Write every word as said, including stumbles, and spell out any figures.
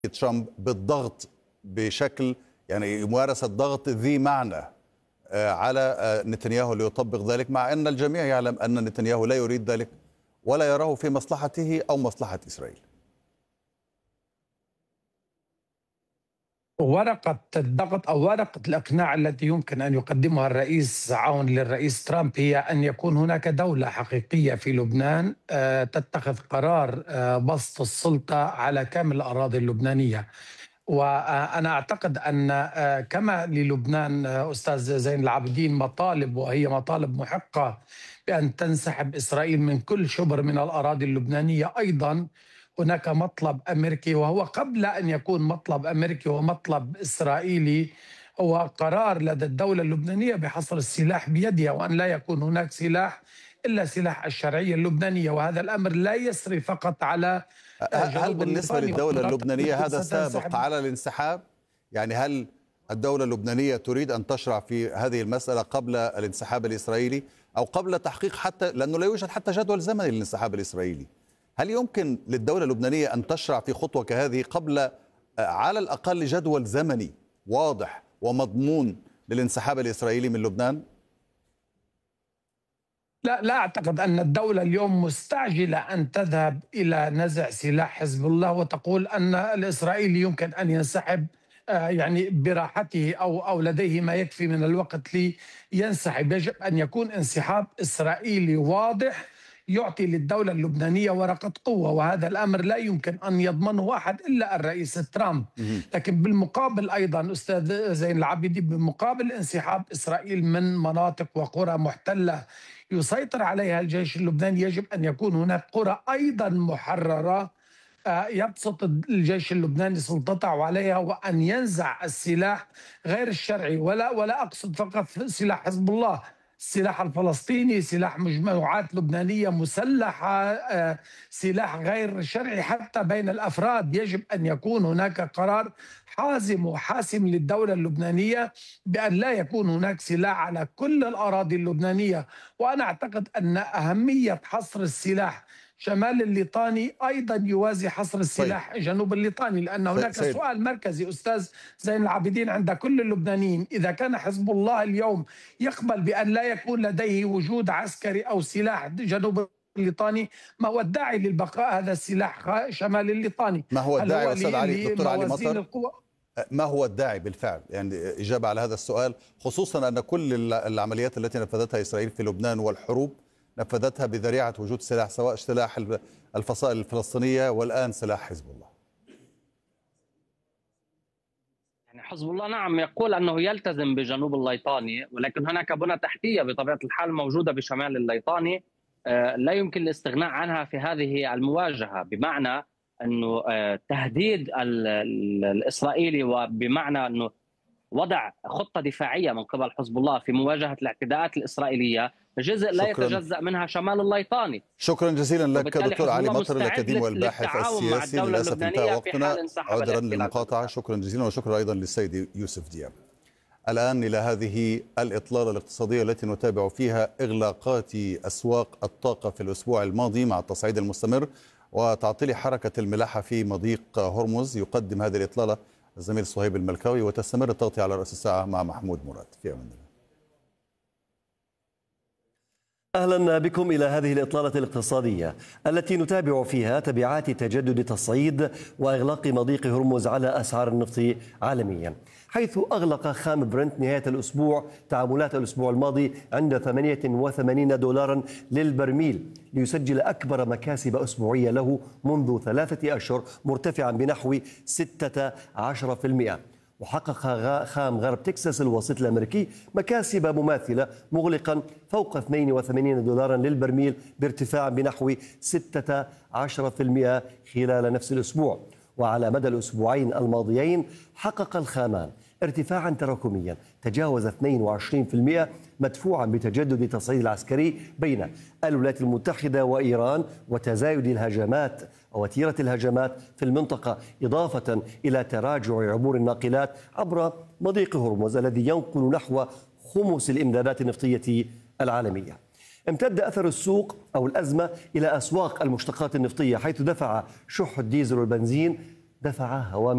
ترامب بالضغط بشكل يعني ممارسة ضغط ذي معنى على نتنياهو ليطبق ذلك، مع أن الجميع يعلم أن نتنياهو لا يريد ذلك ولا يراه في مصلحته أو مصلحة إسرائيل. ورقة الضغط أو ورقة الإقناع التي يمكن أن يقدمها الرئيس عون للرئيس ترامب هي أن يكون هناك دولة حقيقية في لبنان تتخذ قرار بسط السلطة على كامل الأراضي اللبنانية. وأنا أعتقد أن كما للبنان أستاذ زين العابدين مطالب، وهي مطالب محقة بأن تنسحب إسرائيل من كل شبر من الأراضي اللبنانية، أيضا هناك مطلب أمريكي، وهو قبل أن يكون مطلب أمريكي ومطلب إسرائيلي هو قرار لدى الدولة اللبنانية بحصر السلاح بيدها، وأن لا يكون هناك سلاح إلا سلاح الشرعية اللبنانية. وهذا الأمر لا يسري فقط على هل بالنسبة للدولة اللبنانية هذا سابق على الانسحاب؟ يعني هل الدولة اللبنانية تريد أن تشرع في هذه المسألة قبل الانسحاب الإسرائيلي أو قبل تحقيق، حتى لأنه لا يوجد حتى جدول زمني للانسحاب الإسرائيلي؟ هل يمكن للدولة اللبنانية أن تشرع في خطوة كهذه قبل على الأقل جدول زمني واضح ومضمون للانسحاب الإسرائيلي من لبنان؟ لا لا أعتقد أن الدولة اليوم مستعجلة أن تذهب إلى نزع سلاح حزب الله وتقول أن الإسرائيلي يمكن أن ينسحب يعني براحته أو أو لديه ما يكفي من الوقت لينسحب. يجب أن يكون انسحاب إسرائيلي واضح يعطي للدولة اللبنانية ورقة قوة، وهذا الأمر لا يمكن أن يضمنه أحد إلا الرئيس ترامب. لكن بالمقابل أيضا أستاذ زين العابدين، بمقابل انسحاب إسرائيل من مناطق وقرى محتلة يسيطر عليها الجيش اللبناني، يجب أن يكون هناك قرى أيضا محررة يبسط الجيش اللبناني سلطته عليها، وأن ينزع السلاح غير الشرعي. ولا ولا أقصد فقط سلاح حزب الله، السلاح الفلسطيني، سلاح مجموعات لبنانية مسلحة، سلاح غير شرعي حتى بين الأفراد. يجب أن يكون هناك قرار حازم وحاسم للدولة اللبنانية بأن لا يكون هناك سلاح على كل الأراضي اللبنانية. وأنا أعتقد أن أهمية حصر السلاح شمال الليطاني أيضا يوازي حصر السلاح طيب. جنوب الليطاني، لأن هناك سيد. سؤال مركزي أستاذ زين العابدين عند كل اللبنانيين: إذا كان حزب الله اليوم يقبل بأن لا يكون لديه وجود عسكري أو سلاح جنوب الليطاني، ما هو الداعي للبقاء هذا السلاح شمال الليطاني؟ ما هو الداعي أستاذ علي دكتور علي مطر؟ ما هو الداعي بالفعل؟ يعني إجابة على هذا السؤال، خصوصا أن كل العمليات التي نفذتها إسرائيل في لبنان والحروب نفذتها بذريعة وجود سلاح، سواء سلاح الفصائل الفلسطينية والآن سلاح حزب الله. يعني حزب الله نعم يقول أنه يلتزم بجنوب الليطاني، ولكن هناك بنى تحتية بطبيعة الحال موجودة بشمال الليطاني لا يمكن الاستغناء عنها في هذه المواجهة، بمعنى أنه تهديد الإسرائيلي وبمعنى أنه وضع خطة دفاعية من قبل حزب الله في مواجهة الاعتداءات الإسرائيلية جزء لا شكراً. يتجزأ منها شمال الليطاني. شكرا جزيلا لك دكتور علي مطر الأكاديمي والباحث السياسي. للأسف انتهى وقتنا، عذرا للمقاطعة. شكرا جزيلا، وشكرا أيضا للسيد يوسف دياب. الآن إلى هذه الإطلالة الاقتصادية التي نتابع فيها إغلاقات أسواق الطاقة في الأسبوع الماضي مع التصعيد المستمر وتعطيل حركة الملاحة في مضيق هرمز. يقدم هذه الإطلالة الزميل صهيب الملكاوي، وتستمر التغطية على رأس الساعة مع محمود مراد. في أمان الله. أهلا بكم إلى هذه الإطلالة الاقتصادية التي نتابع فيها تبعات تجدد تصعيد وإغلاق مضيق هرمز على أسعار النفط عالميا، حيث أغلق خام برنت نهاية الأسبوع تعاملات الأسبوع الماضي عند ثمانية وثمانين دولارا للبرميل، ليسجل أكبر مكاسب أسبوعية له منذ ثلاثة أشهر، مرتفعا بنحو ستة عشر بالمئة. وحقق خام غرب تكساس الوسيط الأمريكي مكاسب مماثلة، مغلقا فوق اثنين وثمانين دولارا للبرميل بارتفاع بنحو ستة عشر بالمئة خلال نفس الأسبوع. وعلى مدى الأسبوعين الماضيين حقق الخامان ارتفاعا تراكميا تجاوز اثنين وعشرين بالمئة، مدفوعا بتجدد التصعيد العسكري بين الولايات المتحدة وإيران وتزايد الهجمات ووتيرة الهجمات في المنطقة، إضافة إلى تراجع عبور الناقلات عبر مضيق هرمز الذي ينقل نحو خمس الإمدادات النفطية العالمية. امتد أثر السوق أو الأزمة إلى أسواق المشتقات النفطية، حيث دفع شح الديزل والبنزين دفع هوامش